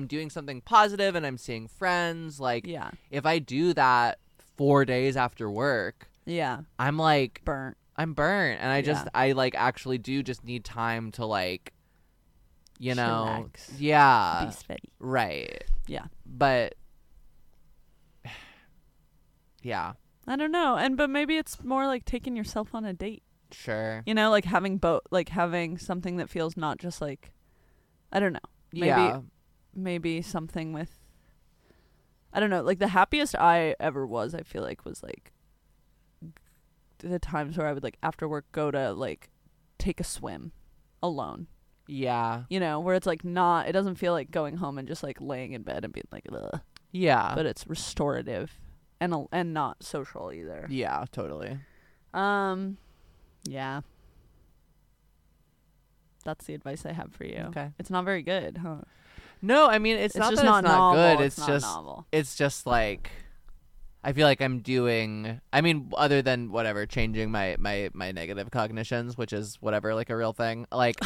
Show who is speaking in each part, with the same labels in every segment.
Speaker 1: I'm doing something positive and I'm seeing friends. Like,
Speaker 2: Yeah.
Speaker 1: if I do that 4 days after work,
Speaker 2: Yeah.
Speaker 1: I'm like,
Speaker 2: Burnt.
Speaker 1: I'm burnt. And
Speaker 2: Yeah.
Speaker 1: I like actually do just need time to like, you know,
Speaker 2: Chillax.
Speaker 1: yeah,
Speaker 2: Be steady.
Speaker 1: right.
Speaker 2: Yeah.
Speaker 1: But yeah,
Speaker 2: I don't know. But maybe it's more like taking yourself on a date.
Speaker 1: sure.
Speaker 2: You know, like having having something that feels not just like, I don't know.
Speaker 1: Yeah.
Speaker 2: Maybe something with, I don't know, like the happiest I ever was, I feel like, was like the times where I would like after work go to like take a swim alone.
Speaker 1: Yeah.
Speaker 2: You know, where it's like not, it doesn't feel like going home and just like laying in bed and being like, ugh.
Speaker 1: Yeah.
Speaker 2: But it's restorative and not social either.
Speaker 1: Yeah, totally.
Speaker 2: Yeah. That's the advice I have for you.
Speaker 1: Okay.
Speaker 2: It's not very good, huh?
Speaker 1: No, I mean, it's not
Speaker 2: just
Speaker 1: that
Speaker 2: not
Speaker 1: it's not
Speaker 2: novel.
Speaker 1: good.
Speaker 2: It's not
Speaker 1: just
Speaker 2: novel.
Speaker 1: It's just like I feel like I'm doing, I mean, other than whatever, changing my negative cognitions, which is whatever, like a real thing. Like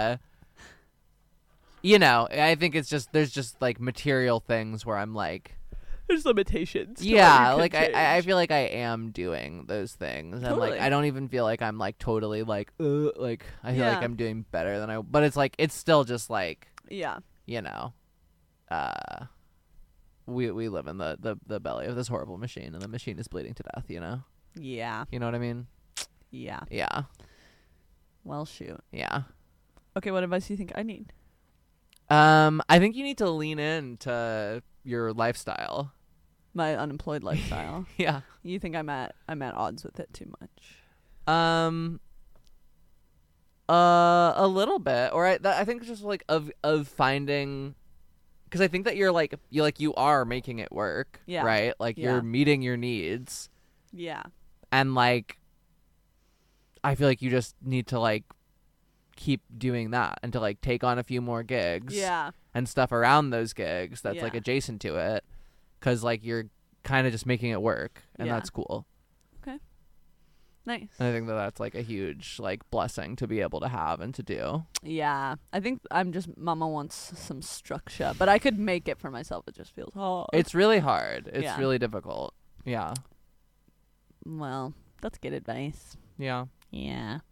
Speaker 1: you know, I think it's just there's just like material things where I'm like,
Speaker 2: There's limitations.
Speaker 1: yeah, like I feel like I am doing those things. And
Speaker 2: Totally.
Speaker 1: like I don't even feel like I'm like totally like like I feel
Speaker 2: Yeah.
Speaker 1: like I'm doing better than but it's like it's still just like,
Speaker 2: Yeah.
Speaker 1: you know, we live in the belly of this horrible machine, and the machine is bleeding to death, you know?
Speaker 2: Yeah.
Speaker 1: You know what I mean?
Speaker 2: Yeah.
Speaker 1: Yeah.
Speaker 2: Well, shoot.
Speaker 1: Yeah.
Speaker 2: Okay, what advice do you think I need?
Speaker 1: I think you need to lean into your lifestyle.
Speaker 2: My unemployed lifestyle.
Speaker 1: Yeah.
Speaker 2: You think I'm at odds with it too much?
Speaker 1: A little bit, or I think it's just like of finding, because I think that you are making it work,
Speaker 2: Yeah.
Speaker 1: right? Like
Speaker 2: Yeah.
Speaker 1: you're meeting your needs,
Speaker 2: Yeah.
Speaker 1: and like I feel like you just need to like keep doing that and to like take on a few more gigs,
Speaker 2: Yeah.
Speaker 1: and stuff around those gigs that's like
Speaker 2: Yeah.
Speaker 1: adjacent to it, because like you're kind of just making it work, and
Speaker 2: Yeah.
Speaker 1: that's cool.
Speaker 2: Nice.
Speaker 1: And I think that that's like a huge like blessing to be able to have and to do.
Speaker 2: Yeah. I think Mama wants some structure, but I could make it for myself. It just feels hard.
Speaker 1: It's really hard. It's
Speaker 2: Yeah.
Speaker 1: really difficult. Yeah.
Speaker 2: Well, that's good advice.
Speaker 1: Yeah.
Speaker 2: Yeah.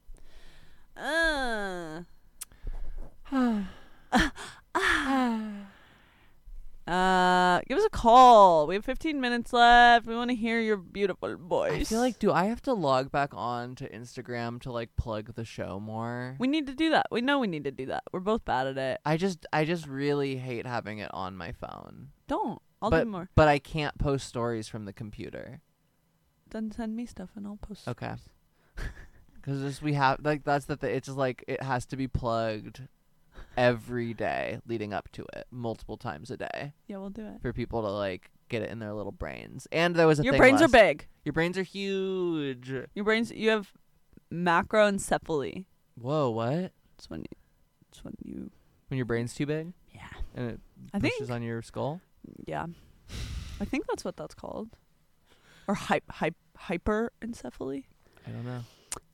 Speaker 2: Give us a call. We have 15 minutes left. We want to hear your beautiful voice.
Speaker 1: I feel like, do I have to log back on to Instagram to like plug the show more?
Speaker 2: we need to do that. We know we need to do that. We're both bad at it.
Speaker 1: I just really hate having it on my phone.
Speaker 2: Don't. I'll
Speaker 1: but,
Speaker 2: do more.
Speaker 1: But I can't post stories from the computer.
Speaker 2: Then send me stuff and I'll post.
Speaker 1: Okay.
Speaker 2: stories.
Speaker 1: Because we have like that's the thing. It's just like it has to be plugged every day leading up to it, multiple times a day,
Speaker 2: Yeah, we'll do it.
Speaker 1: for people to like get it in their little brains. And there was a
Speaker 2: Your
Speaker 1: thing
Speaker 2: brains are big.
Speaker 1: Your brains are huge.
Speaker 2: You have macroencephaly.
Speaker 1: Whoa, what?
Speaker 2: It's when you
Speaker 1: When your brain's too big
Speaker 2: yeah.
Speaker 1: and it
Speaker 2: I
Speaker 1: pushes
Speaker 2: think
Speaker 1: on your skull?
Speaker 2: yeah. I think that's what that's called. Or hyperencephaly.
Speaker 1: I don't know.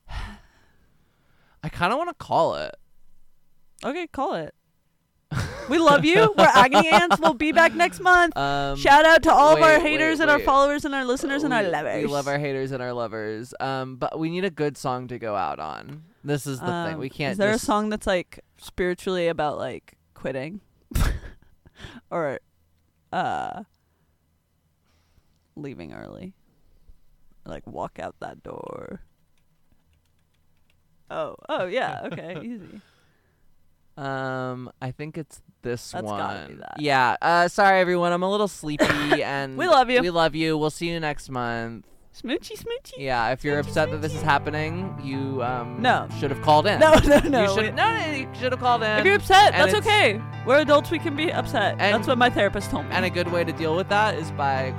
Speaker 1: I kind of want to call it.
Speaker 2: Okay, call it. We love you. We're Agony Ants. We'll be back next month. Shout out to all of our haters and our followers and our listeners and our lovers.
Speaker 1: We love our haters and our lovers. But we need a good song to go out on. This is the thing. We can't.
Speaker 2: Is there
Speaker 1: just...
Speaker 2: a song that's like spiritually about like quitting, or leaving early, like walk out that door? Oh yeah. Okay, easy.
Speaker 1: I think it's this
Speaker 2: That's
Speaker 1: one.
Speaker 2: gotta be that.
Speaker 1: Yeah. Sorry everyone. I'm a little sleepy and
Speaker 2: We love you.
Speaker 1: We love you. We'll see you next month.
Speaker 2: Smoochy, smoochy.
Speaker 1: Yeah. If you're upset that this is happening, you
Speaker 2: No.
Speaker 1: should have called in.
Speaker 2: No.
Speaker 1: You should have called in.
Speaker 2: If you're upset,
Speaker 1: And
Speaker 2: that's
Speaker 1: it's-
Speaker 2: okay. We're adults. We can be upset.
Speaker 1: And-
Speaker 2: That's what my therapist told me.
Speaker 1: And a good way to deal with that is by